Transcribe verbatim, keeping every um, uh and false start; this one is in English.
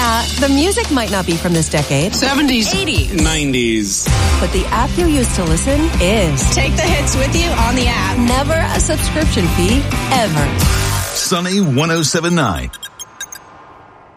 Yeah, the music might not be from this decade. seventies. eighties. nineties. But the app you use to listen is. Take the hits with you on the app. Never a subscription fee, ever. Sunny one oh seven point nine.